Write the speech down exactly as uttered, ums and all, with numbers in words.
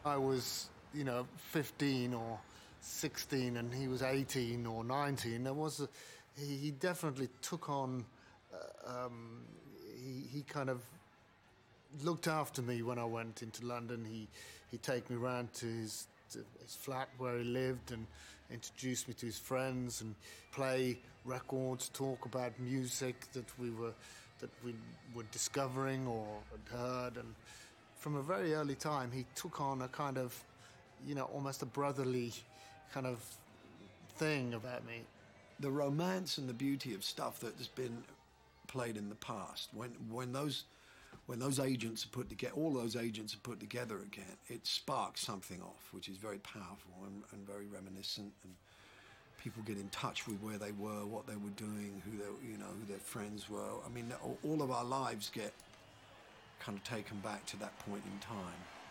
I was, you know, fifteen or sixteen and he was eighteen or nineteen. There was a, he, he definitely took on, uh, um, he, he kind of looked after me when I went into London. He, he'd take me around to his, to his flat where he lived and introduce me to his friends and play records, talk about music that we were, that we were discovering or had heard. And from a very early time, he took on a kind of, you know, almost a brotherly kind of thing about me. The romance and the beauty of stuff that has been played in the past, when when those when those agents are put together, all those agents are put together again, it sparks something off, which is very powerful and, and very reminiscent. And people get in touch with where they were, what they were doing, who they, you know, who their friends were. I mean, all of our lives get kind of taken back to that point in time.